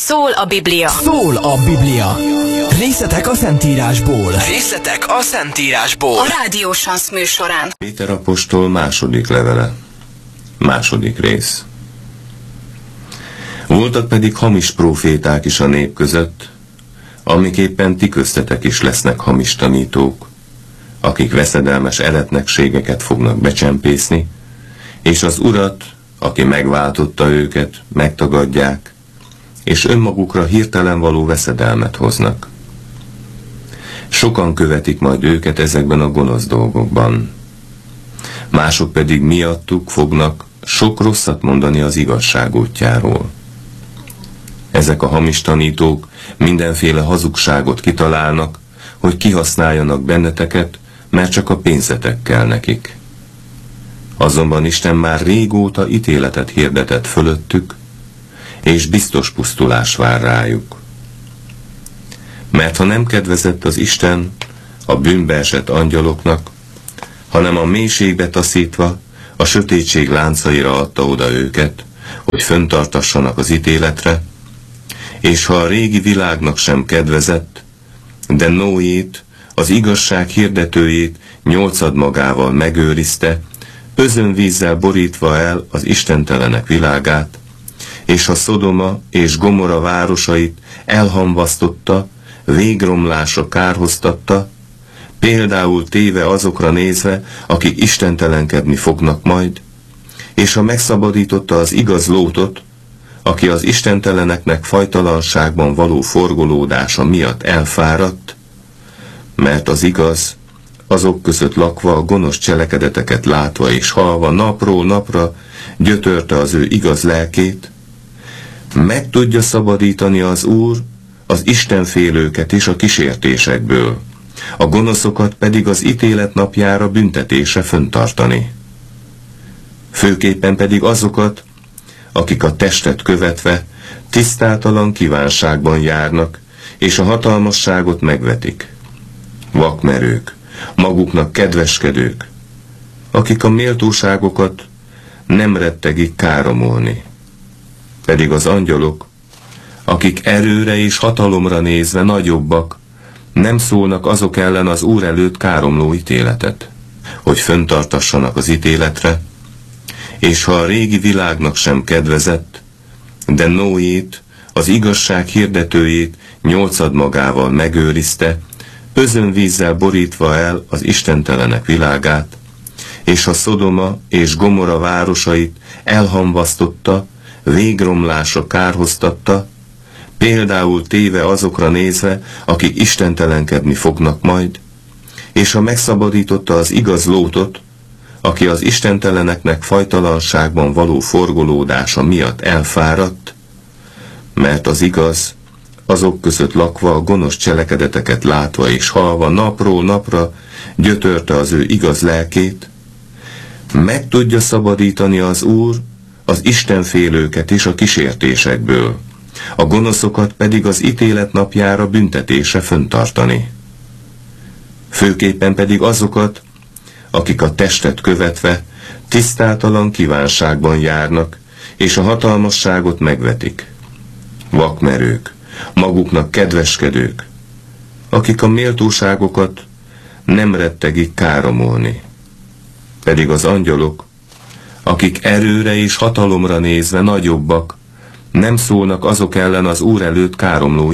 Szól a Biblia. Szól a Biblia. Részletek a Szentírásból. Részletek a Szentírásból. A Rádió Sansz műsorán. Péter apostol második levele. Második rész. Voltak pedig hamis próféták is a nép között, amiképpen ti köztetek is lesznek hamis tanítók, akik veszedelmes eretnekségeket fognak becsempészni, és az Urat, aki megváltotta őket, megtagadják, és önmagukra hirtelen való veszedelmet hoznak. Sokan követik majd őket ezekben a gonosz dolgokban. Mások pedig miattuk fognak sok rosszat mondani az igazság útjáról. Ezek a hamis tanítók mindenféle hazugságot kitalálnak, hogy kihasználjanak benneteket, mert csak a pénzetek kell nekik. Azonban Isten már régóta ítéletet hirdetett fölöttük, és biztos pusztulás vár rájuk. Mert ha nem kedvezett az Isten a bűnbe esett angyaloknak, hanem a mélységbe taszítva a sötétség láncaira adta oda őket, hogy föntartassanak az ítéletre, és ha a régi világnak sem kedvezett, de Nóét, az igazság hirdetőjét nyolcad magával megőrizte, özönvízzel borítva el az istentelenek világát, és a Szodoma és Gomora városait elhamvasztotta, végromlásra kárhoztatta, például téve azokra nézve, akik istentelenkedni fognak majd, és ha megszabadította az igaz Lótot, aki az istenteleneknek fajtalanságban való forgolódása miatt elfáradt, mert az igaz, azok között lakva a gonosz cselekedeteket látva és halva napról napra gyötörte az ő igaz lelkét, meg tudja szabadítani az Úr az istenfélőket is a kísértésekből, a gonoszokat pedig az ítélet napjára büntetésre föntartani. Főképpen pedig azokat, akik a testet követve tisztátalan kívánságban járnak, és a hatalmasságot megvetik. Vakmerők, maguknak kedveskedők, akik a méltóságokat nem rettegik káromolni. Pedig az angyalok, akik erőre és hatalomra nézve nagyobbak, nem szólnak azok ellen az Úr előtt káromló ítéletet, hogy föntartassanak az ítéletre, és ha a régi világnak sem kedvezett, de Nóét, az igazság hirdetőjét nyolcad magával megőrizte, özönvízzel borítva el az istentelenek világát, és a Szodoma és Gomora városait elhamvasztotta, végromlásra kárhoztatta, például téve azokra nézve, akik istentelenkedni fognak majd, és ha megszabadította az igaz Lótot, aki az istenteleneknek fajtalanságban való forgolódása miatt elfáradt, mert az igaz, azok között lakva a gonosz cselekedeteket látva és halva napról napra gyötörte az ő igaz lelkét, meg tudja szabadítani az Úr az istenfélőket is a kísértésekből, a gonoszokat pedig az ítélet napjára büntetésre föntartani. Főképpen pedig azokat, akik a testet követve tisztátalan kívánságban járnak, és a hatalmasságot megvetik. Vakmerők, maguknak kedveskedők, akik a méltóságokat nem rettegik káromolni. Pedig az angyalok, akik erőre és hatalomra nézve nagyobbak, nem szólnak azok ellen az Úr előtt káromló